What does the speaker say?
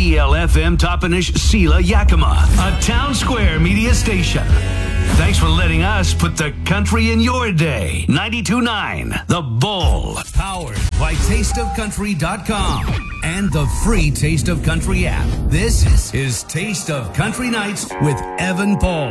KBLFM Toppenish Sela Yakima, a Town Square media station. Thanks for letting us put the country in your day. 92.9 The Bull. Powered by tasteofcountry.com and the free Taste of Country app. This is Taste of Country Nights with Evan Paul.